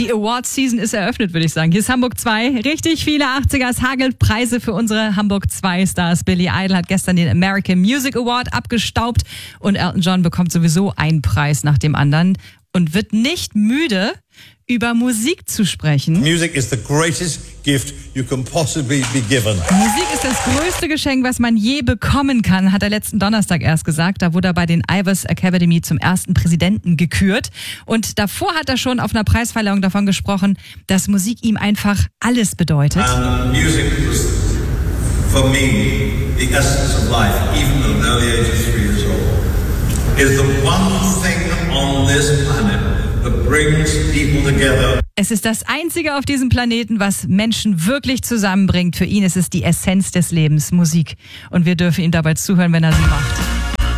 Die Awards-Season ist eröffnet, würde ich sagen. Hier ist Hamburg 2. Richtig viele 80er. Es hagelt Preise für unsere Hamburg 2 Stars. Billy Idol hat gestern den American Music Award abgestaubt und Elton John bekommt sowieso einen Preis nach dem anderen und wird nicht müde, über Musik zu sprechen. Music is the greatest gift you can possibly be given. Musik ist das größte Geschenk, was man je bekommen kann, hat er letzten Donnerstag erst gesagt. Da wurde er bei den Ivors Academy zum ersten Präsidenten gekürt. Und davor hat er schon auf einer Preisverleihung davon gesprochen, dass Musik ihm einfach alles bedeutet. Music was for me the essence of life, even at an early age of 3 years old. Is the one thing on this planet that brings people together. Es ist das Einzige auf diesem Planeten, was Menschen wirklich zusammenbringt. Für ihn ist es die Essenz des Lebens, Musik. Und wir dürfen ihm dabei zuhören, wenn er sie macht.